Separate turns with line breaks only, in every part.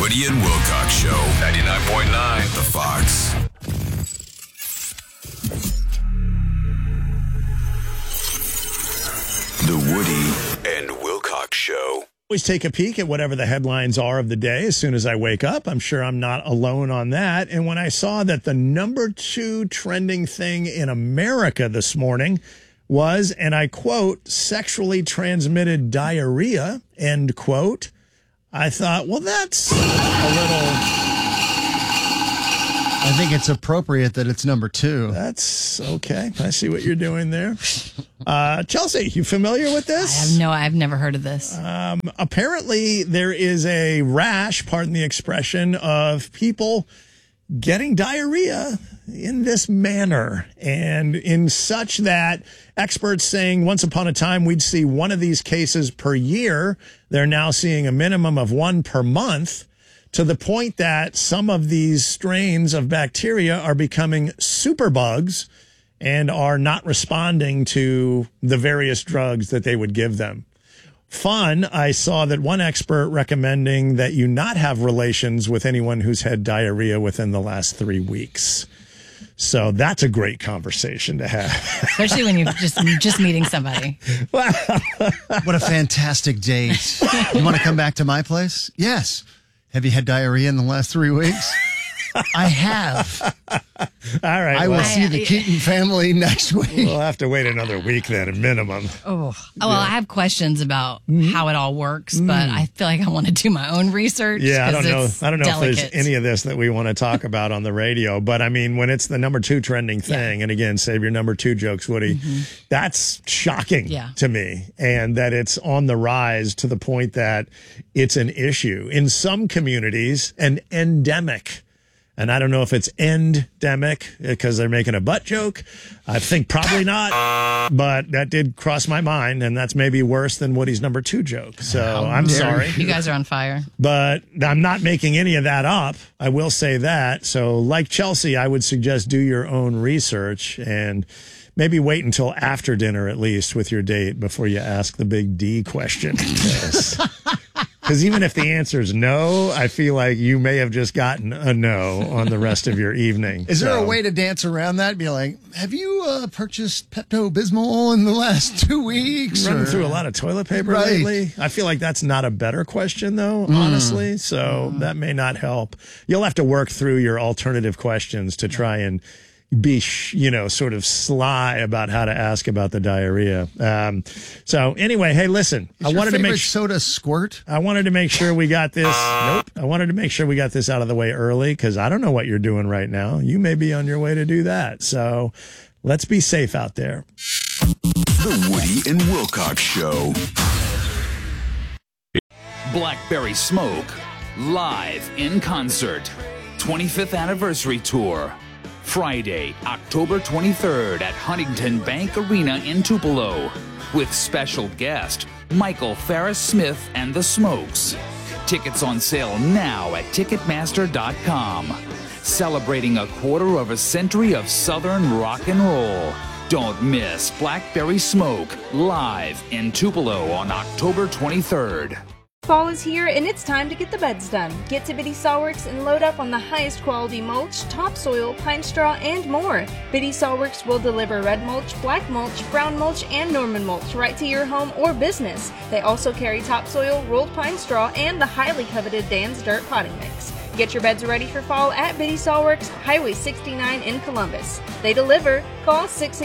Woody and Wilcox Show. 99.9 The Fox. The Woody and Wilcox Show.
Always take a peek at whatever the headlines are of the day as soon as I wake up. I'm sure I'm not alone on that. And when I saw that the number 2 trending thing in America this morning was, and I quote, sexually transmitted diarrhea, end quote, I thought, well, that's a little...
I think it's appropriate that it's number 2.
That's okay. I see what you're doing there. Chelsea, you familiar with this?
I've never heard of this.
Apparently, there is a rash, pardon the expression, of people getting diarrhea in this manner, and in such that experts saying once upon a time we'd see one of these cases per year. They're now seeing a minimum of 1 per month, to the point that some of these strains of bacteria are becoming superbugs and are not responding to the various drugs that they would give them. Fun, I saw that one expert recommending that you not have relations with anyone who's had diarrhea within the last 3 weeks. So that's a great conversation to have.
Especially when you're just meeting somebody.
What a fantastic date. You want to come back to my place? Yes. Have you had diarrhea in the last 3 weeks? I have.
All right.
I will see the Keaton family next week.
We'll have to wait another week then, at minimum.
Well, I have questions about how it all works, but I feel like I want to do my own research.
Yeah, I don't know if
delicate.
there's any of this that we want to talk about on the radio. But I mean, when it's the number 2 trending thing, and again, save your number 2 jokes, Woody, that's shocking to me. And that it's on the rise to the point that it's an issue. In some communities, an endemic. And I don't know if it's endemic because they're making a butt joke. I think probably not, but that did cross my mind, and that's maybe worse than Woody's number 2 joke. So I'm sorry.
You guys are on fire.
But I'm not making any of that up. I will say that. So like Chelsea, I would suggest do your own research and maybe wait until after dinner at least with your date before you ask the big D question. Because even if the answer is no, I feel like you may have just gotten a no on the rest of your evening.
Is there a way to dance around that? Be like, have you purchased Pepto-Bismol in the last 2 weeks?
Running through a lot of toilet paper lately? I feel like that's not a better question, though, honestly. So that may not help. You'll have to work through your alternative questions to try and be, sort of sly about how to ask about the diarrhea. So anyway, hey, listen,
I wanted to make soda squirt.
I wanted to make sure we got this. Nope. I wanted to make sure we got this out of the way early because I don't know what you're doing right now. You may be on your way to do that. So let's be safe out there.
The Woody and Wilcox Show.
Blackberry Smoke, live in concert. 25th anniversary tour. Friday, October 23rd at Huntington Bank Arena in Tupelo with special guest Michael Farris Smith and the Smokes. Tickets on sale now at Ticketmaster.com. Celebrating a quarter of a century of Southern rock and roll. Don't miss Blackberry Smoke live in Tupelo on October 23rd.
Fall is here and it's time to get the beds done. Get to Biddy Sawworks and load up on the highest quality mulch, topsoil, pine straw, and more. Biddy Sawworks will deliver red mulch, black mulch, brown mulch, and Norman mulch right to your home or business. They also carry topsoil, rolled pine straw, and the highly coveted Dan's Dirt Potting Mix. Get your beds ready for fall at Biddy Sawworks, Highway 69 in Columbus. They deliver. Call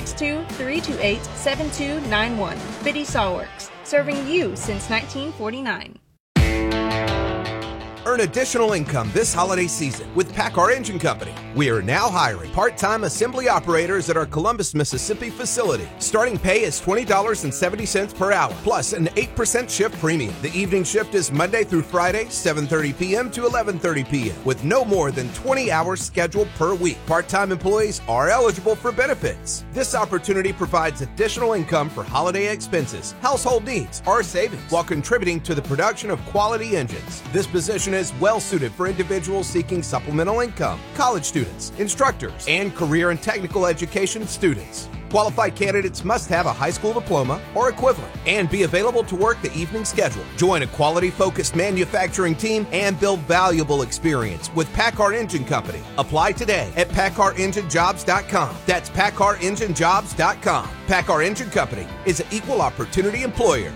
662-328-7291. Biddy Sawworks, serving you since 1949.
Earn additional income this holiday season with PACCAR Engine Company. We are now hiring part-time assembly operators at our Columbus, Mississippi facility. Starting pay is $20.70 per hour, plus an 8% shift premium. The evening shift is Monday through Friday, 7:30 p.m. to 11:30 p.m., with no more than 20 hours scheduled per week. Part-time employees are eligible for benefits. This opportunity provides additional income for holiday expenses, household needs, or savings, while contributing to the production of quality engines. This position is well suited for individuals seeking supplemental income, college students, instructors, and career and technical education students. Qualified candidates must have a high school diploma or equivalent and be available to work the evening schedule. Join a quality-focused manufacturing team and build valuable experience with Packard Engine Company. Apply today at PackardEngineJobs.com. That's PackardEngineJobs.com. Packard Engine Company is an equal opportunity employer.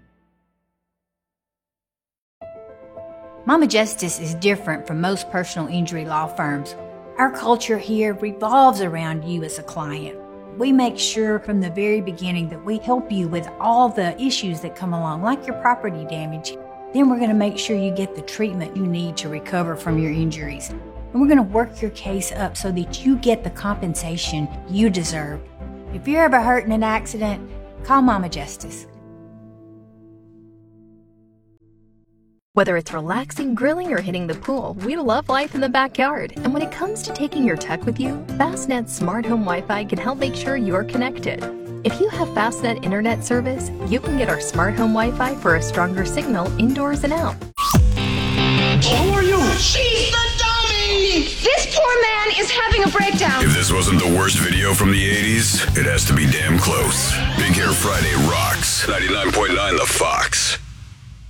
Mama Justice is different from most personal injury law firms. Our culture here revolves around you as a client. We make sure from the very beginning that we help you with all the issues that come along, like your property damage. Then we're going to make sure you get the treatment you need to recover from your injuries. And we're going to work your case up so that you get the compensation you deserve. If you're ever hurt in an accident, call Mama Justice.
Whether it's relaxing, grilling, or hitting the pool, we love life in the backyard. And when it comes to taking your tech with you, Fastnet's Smart Home Wi-Fi can help make sure you're connected. If you have Fastnet internet service, you can get our Smart Home Wi-Fi for a stronger signal indoors and out.
Who are you? She's the dummy! This poor man is having a breakdown.
If this wasn't the worst video from the 80s, it has to be damn close. Big Hair Friday rocks. 99.9 The Fox.